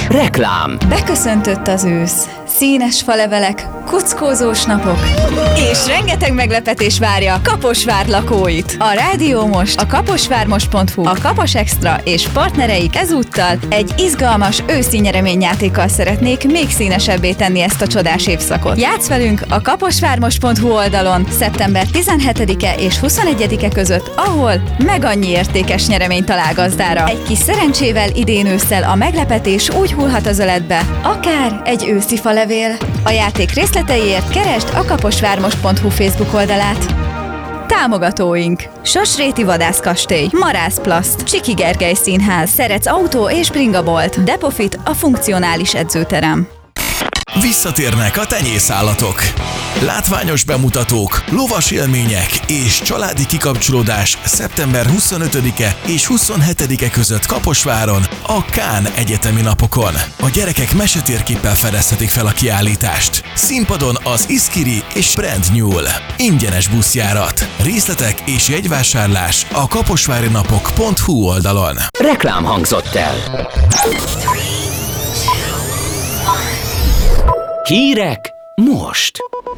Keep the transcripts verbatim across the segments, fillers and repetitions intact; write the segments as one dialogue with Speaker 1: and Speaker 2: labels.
Speaker 1: Reklám.
Speaker 2: Beköszöntött az ősz. Színes falevelek, kuckózós napok, és rengeteg meglepetés várja Kaposvár lakóit. A Rádió Most, a kaposvármost pont hu, a Kapos Extra és partnereik ezúttal egy izgalmas őszi nyereményjátékkal szeretnék még színesebbé tenni ezt a csodás évszakot. Játsz velünk a kaposvármost pont hu oldalon szeptember tizenhetedike és huszonegyedike között, ahol meg annyi értékes nyeremény talál gazdára. Egy kis szerencsével idén ősszel a meglepetés úgy hullhat az öletbe, akár egy őszi falevél. A játék részleteiért keresd a kaposvármost pont hu Facebook oldalát. Támogatóink: Sosréti Vadászkastély, Marász Plaszt, Csiki Gergely Színház, Szerec Autó és Bringabolt, Depofit, a funkcionális edzőterem.
Speaker 3: Visszatérnek a tenyészállatok. Látványos bemutatók, lovas élmények és családi kikapcsolódás szeptember huszonötödike és huszonhetedike között Kaposváron, a Kán Egyetemi Napokon. A gyerekek mesetérképpel fedezhetik fel a kiállítást. Színpadon az Iszkiri és Brand Nyúl. Ingyenes buszjárat. Részletek és jegyvásárlás a kaposvárinapok pont hu oldalon.
Speaker 1: Reklám hangzott el. Hírek most.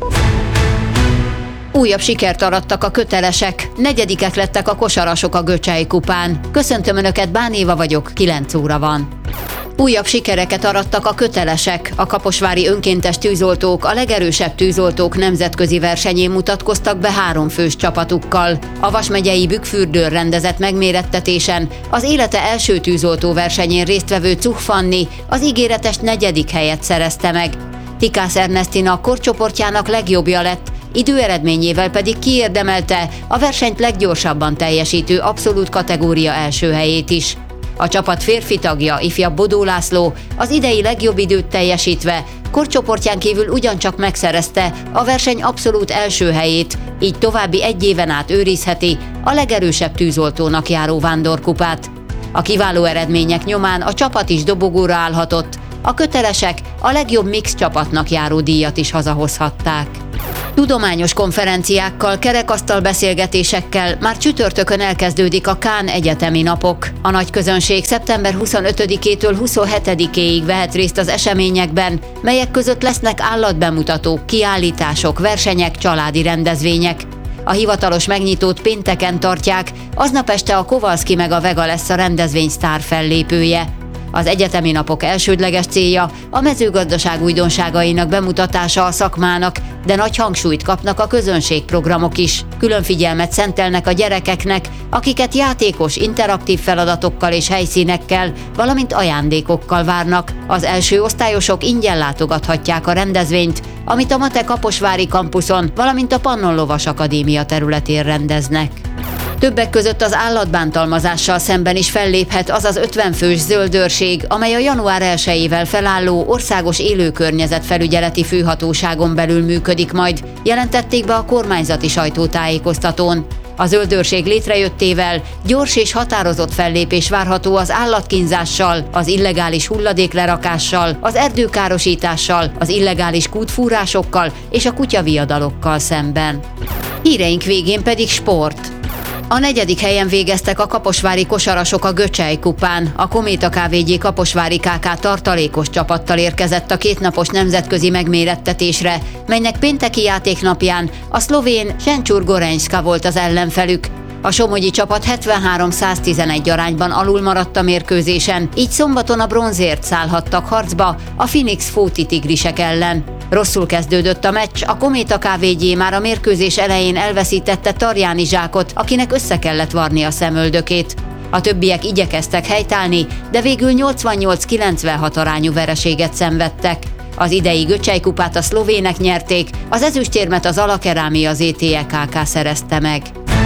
Speaker 4: Újabb sikert arattak a kötelesek, negyedikek lettek a kosarasok a Göcsei kupán. Köszöntöm Önöket, Bán Éva vagyok, kilenc óra van. Újabb sikereket arattak a kötelesek. A kaposvári önkéntes tűzoltók a legerősebb tűzoltók nemzetközi versenyén mutatkoztak be három fős csapatukkal. A Vas megyei Bükkfürdőn rendezett megmérettetésen az élete első tűzoltó versenyén résztvevő Cuch Fanni az ígéretes negyedik helyet szerezte meg. Tikász Ernestina a korcsoportjának legjobbja lett, időeredményével pedig kiérdemelte a versenyt leggyorsabban teljesítő abszolút kategória első helyét is. A csapat férfi tagja, ifjabb Bodó László az idei legjobb időt teljesítve korcsoportján kívül ugyancsak megszerezte a verseny abszolút első helyét, így további egy éven át őrizheti a legerősebb tűzoltónak járó vándorkupát. A kiváló eredmények nyomán a csapat is dobogóra állhatott, a kötelesek a legjobb mix csapatnak járó díjat is hazahozhatták. Tudományos konferenciákkal, kerekasztal beszélgetésekkel már csütörtökön elkezdődik a Kán Egyetemi Napok. A nagy közönség szeptember huszonötödikétől huszonhetedikéig vehet részt az eseményekben, melyek között lesznek állatbemutatók, kiállítások, versenyek, családi rendezvények. A hivatalos megnyitót pénteken tartják, aznap este a Kowalski meg a Vega lesz a rendezvény sztár fellépője. Az egyetemi napok elsődleges célja a mezőgazdaság újdonságainak bemutatása a szakmának, de nagy hangsúlyt kapnak a közönségprogramok is. Külön figyelmet szentelnek a gyerekeknek, akiket játékos, interaktív feladatokkal és helyszínekkel, valamint ajándékokkal várnak. Az első osztályosok ingyen látogathatják a rendezvényt, amit a Mate Kaposvári kampuszon, valamint a Pannon Lovas Akadémia területén rendeznek. Többek között az állatbántalmazással szemben is felléphet az az ötven fős zöld őrség, amely a január elsejével felálló országos élőkörnyezetfelügyeleti főhatóságon belül működik majd, jelentették be a kormányzati sajtótájékoztatón. A zöld őrség létrejöttével gyors és határozott fellépés várható az állatkínzással, az illegális hulladéklerakással, az erdőkárosítással, az illegális kútfúrásokkal és a kutyaviadalokkal szemben. Híreink végén pedig sport. A negyedik helyen végeztek a kaposvári kosarasok a Göcsei kupán. A Kométa ká vé gé Kaposvári ká ká tartalékos csapattal érkezett a kétnapos nemzetközi megmérettetésre, melynek pénteki játéknapján a szlovén Sencsur Gorenjska volt az ellenfelük. A somogyi csapat hetvenhárom száztizenegy arányban alul maradt a mérkőzésen, így szombaton a bronzért szállhattak harcba a Phoenix Fóti Tigrisek ellen. Rosszul kezdődött a meccs, a Kométa ká vé gé már a mérkőzés elején elveszítette Tarjáni Zsákot, akinek össze kellett varni a szemöldökét. A többiek igyekeztek helytállni, de végül nyolcvannyolc kilencvenhat arányú vereséget szenvedtek. Az idei Göcsei kupát a szlovének nyerték, az ezüstérmet az Alakerámia zé té e ká ká szerezte meg.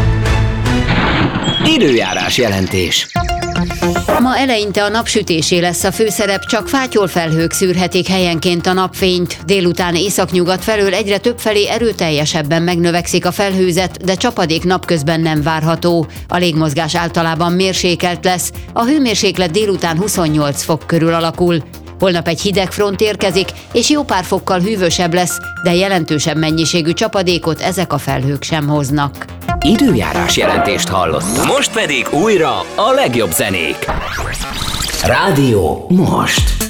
Speaker 1: Időjárás jelentés.
Speaker 4: Ma eleinte a napsütésé lesz a főszerep, csak fátyolfelhők szűrhetik helyenként a napfényt. Délután északnyugat felől egyre többfelé erőteljesebben megnövekszik a felhőzet, de csapadék napközben nem várható. A légmozgás általában mérsékelt lesz, a hőmérséklet délután huszonnyolc fok körül alakul. Holnap egy hideg front érkezik, és jó pár fokkal hűvösebb lesz, de jelentősebb mennyiségű csapadékot ezek a felhők sem hoznak.
Speaker 1: Időjárás jelentést hallottak. Most pedig újra a legjobb zenék. Rádió Most.